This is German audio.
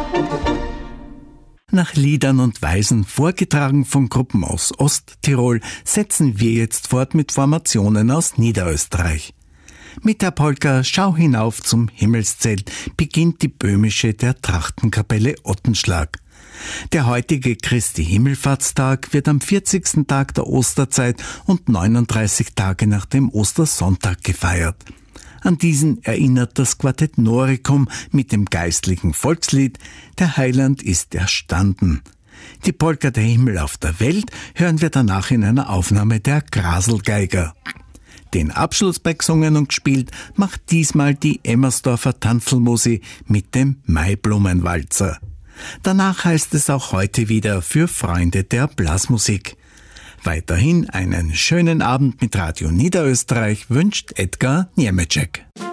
Nach Liedern und Weisen, vorgetragen von Gruppen aus Osttirol, setzen wir jetzt fort mit Formationen aus Niederösterreich. Mit der Polka Schau hinauf zum Himmelszelt beginnt die böhmische der Trachtenkapelle Ottenschlag. Der heutige Christi Himmelfahrtstag wird am 40. Tag der Osterzeit und 39 Tage nach dem Ostersonntag gefeiert. An diesen erinnert das Quartett Noricum mit dem geistlichen Volkslied Der Heiland ist erstanden. Die Polka Der Himmel auf der Welt hören wir danach in einer Aufnahme der Graselgeiger. Den Abschluss bei gesungen und gespielt macht diesmal die Emmersdorfer Tanzelmusi mit dem Maiblumenwalzer. Danach heißt es auch heute wieder für Freunde der Blasmusik. Weiterhin einen schönen Abend mit Radio Niederösterreich wünscht Edgar Niemeczek.